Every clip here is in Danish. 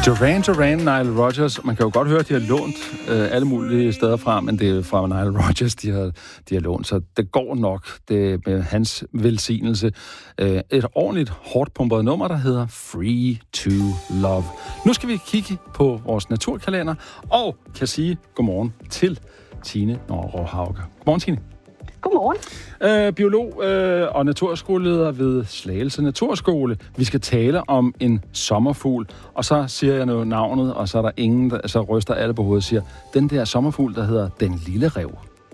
Duran Duran, Nile Rodgers. Man kan jo godt høre, at de har lånt alle mulige steder fra, men det er fra Nile Rodgers, de har lånt. Så det går nok det med hans velsignelse. Et ordentligt hårdt pumpet nummer, der hedder Free to Love. Nu skal vi kigge på vores naturkalender, og kan sige godmorgen til Tine Nørgaard Hauge. Godmorgen, Tine. Godmorgen. Biolog og naturskoleleder ved Slagelse Naturskole. Vi skal tale om en sommerfugl, og så siger jeg nu navnet, og så er der ingen, der så ryster alle på hovedet og siger, den der sommerfugl, der hedder den lille ræv.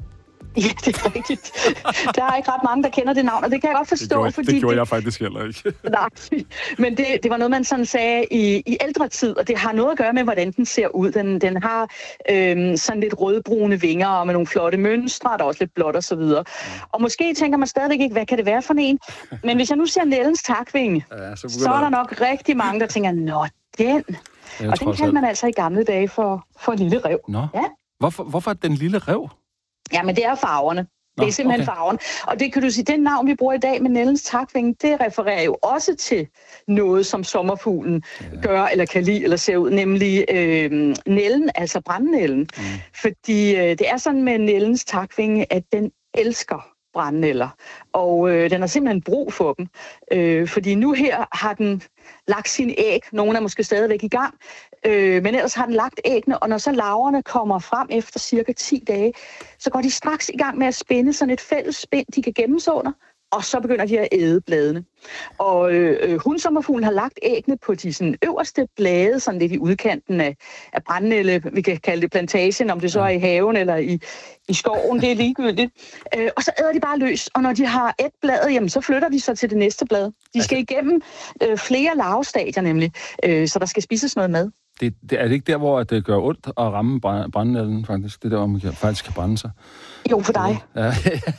Ja, det er rigtigt. Der er ikke ret mange, der kender det navn, og det kan jeg godt forstå. Det gjorde jeg faktisk heller ikke. Nej, men det var noget, man sådan sagde i ældre tid, og det har noget at gøre med, hvordan den ser ud. Den har sådan lidt rødbrune vinger og med nogle flotte mønstre, der er også lidt blåt og så videre. Og måske tænker man stadigvæk ikke, hvad kan det være for en? Men hvis jeg nu ser Nellens takvinge, så er der nok rigtig mange, der tænker, nå, den. Og den kaldte man altså i gamle dage for lille ræv. Nå. Ja. Hvorfor den lille ræv? Ja, men det er farverne. Det er simpelthen farven. Og det kan du sige, det navn, vi bruger i dag med Nellens takvinge, det refererer jo også til noget, som sommerfuglen gør, eller kan lide, eller ser ud, nemlig nællen, altså brandnælden. Fordi det er sådan med Nellens takvinge, at den elsker brandnælder. Og den har simpelthen brug for dem. Fordi nu her har den lagt sine æg. Nogle er måske stadigvæk i gang. Men ellers har den lagt æggene, og når så larverne kommer frem efter cirka 10 dage, så går de straks i gang med at spænde sådan et fælles spind, de kan gemmes under, og så begynder de at æde bladene. Og hundsommerfuglen har lagt æggene på de sådan, øverste blade, sådan lidt i udkanten af brandnælde, vi kan kalde det plantagen, om det så er i haven eller i skoven, det er ligegyldigt. Og så æder de bare løs, og når de har et blad, jamen, så flytter de så til det næste blad. De skal igennem flere larvestadier nemlig, så der skal spises noget mad. Er det ikke der, hvor det gør ondt at ramme brandnælden, faktisk? Det er der, hvor man faktisk kan brænde sig. Jo, for dig. Ja.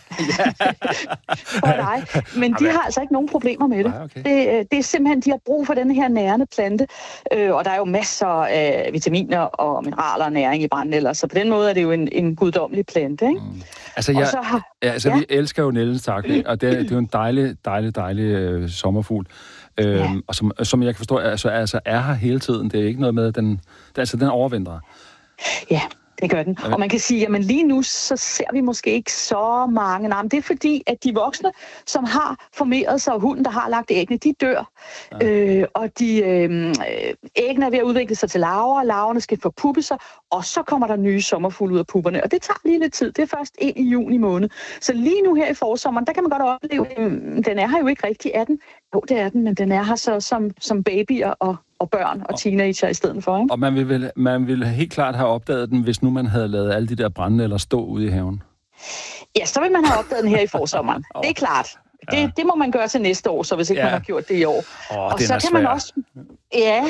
For dig. Men de har altså ikke nogen problemer med det. Okay. Det er simpelthen, de har brug for den her nærende plante. Og der er jo masser af vitaminer og mineraler og næring i brandnælder. Så på den måde er det jo en guddommelig plante, ikke? Vi elsker jo Nellens takvinge, og det er jo en dejlig sommerfugl. Og som jeg kan forstå, altså er her hele tiden. Det er ikke noget med, at den overvintrer. Ja, det gør den. Og man kan sige, jamen lige nu, så ser vi måske ikke så mange. Nej, men det er fordi, at de voksne, som har formeret sig, og hunden, der har lagt æggene, de dør. Og æggene er ved at udvikle sig til larver, larverne skal forpuppe sig, og så kommer der nye sommerfugle ud af pupperne. Og det tager lige lidt tid. Det er først ind i juni måned. Så lige nu her i forsommeren, der kan man godt opleve, den er her jo ikke rigtig, er den? Jo, det er den, men den er her så som babyer og børn og teenager i stedet for, ikke? Og man ville helt klart have opdaget den, hvis nu man havde lavet alle de der brandnælder stå ude i haven. Ja, så vil man have opdaget den her i forsommeren. Det er klart. Det må man gøre til næste år, så hvis ikke man har gjort det i år. Og så kan man også... Ja,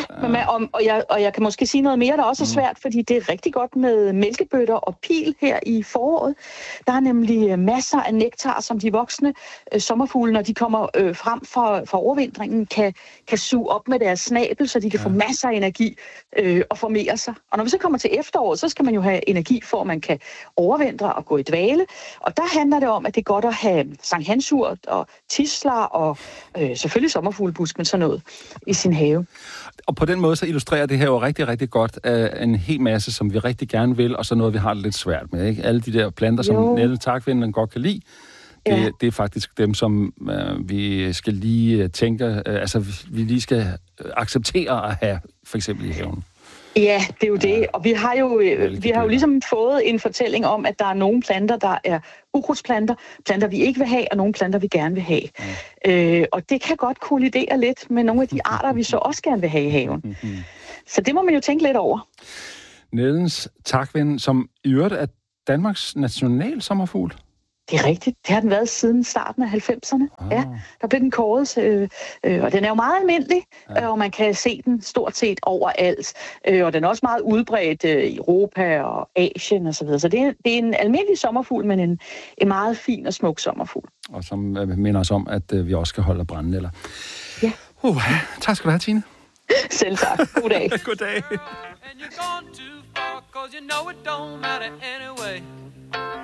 og jeg kan måske sige noget mere, der også er svært, fordi det er rigtig godt med mælkebøtter og pil her i foråret. Der er nemlig masser af nektar, som de voksne sommerfugle, når de kommer frem fra overvintringen, kan suge op med deres snabel, så de kan få masser af energi og formere sig. Og når vi så kommer til efteråret, så skal man jo have energi for, at man kan overvintre og gå i dvale. Og der handler det om, at det er godt at have sankthansurt og tisler og selvfølgelig sommerfuglebusk, men sådan noget i sin have. Og på den måde så illustrerer det her jo rigtig, rigtig godt en hel masse, som vi rigtig gerne vil, og så noget, vi har det lidt svært med, ikke? Alle de der planter, som Nellens takvinge godt kan lide, det er faktisk dem, som vi skal lige tænke, vi lige skal acceptere at have, for eksempel i haven. Ja, det er jo det. Og vi har jo ligesom fået en fortælling om, at der er nogle planter, der er ukrudtsplanter, planter vi ikke vil have, og nogle planter vi gerne vil have. Og det kan godt kollidere lidt med nogle af de arter, vi så også gerne vil have i haven. Så det må man jo tænke lidt over. Nellens takvinge, som i øvrigt er Danmarks nationalsommerfugl. Det er rigtigt. Det har den været siden starten af 90'erne. Ja, der blev den kåret, og den er jo meget almindelig, og man kan se den stort set overalt. Og den er også meget udbredt i Europa og Asien og så videre. Så det er en almindelig sommerfugl, men en meget fin og smuk sommerfugl. Og som minder os om, at vi også skal holde brandnælder. Ja. Tak skal du have, Tine. Selv tak. God dag. God dag.